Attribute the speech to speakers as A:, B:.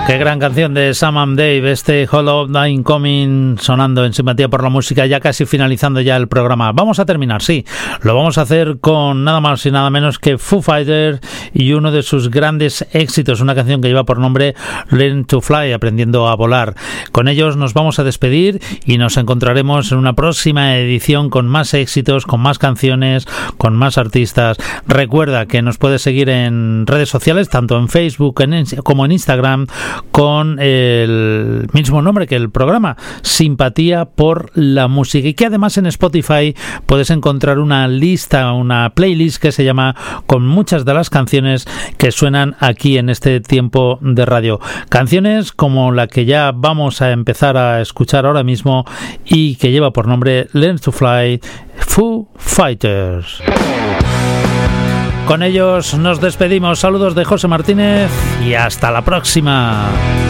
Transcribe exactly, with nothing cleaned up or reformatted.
A: Qué gran canción de Sam and Dave, este Hollow Nine Coming, sonando en Simpatía por la Música, ya casi finalizando ya el programa. Vamos a terminar, sí, lo vamos a hacer con nada más y nada menos que Foo Fighters y uno de sus grandes éxitos, una canción que lleva por nombre Learn to Fly, aprendiendo a volar. Con ellos nos vamos a despedir y nos encontraremos en una próxima edición con más éxitos, con más canciones, con más artistas. Recuerda que nos puedes seguir en redes sociales, tanto en Facebook como en Instagram, con el mismo nombre que el programa, Simpatía por la Música, y que además en Spotify puedes encontrar una lista, una playlist que se llama con muchas de las canciones que suenan aquí en este tiempo de radio. Canciones como la que ya vamos a empezar a escuchar ahora mismo y que lleva por nombre Learn to Fly, Foo Fighters. Con ellos nos despedimos. Saludos de José Martínez y hasta la próxima.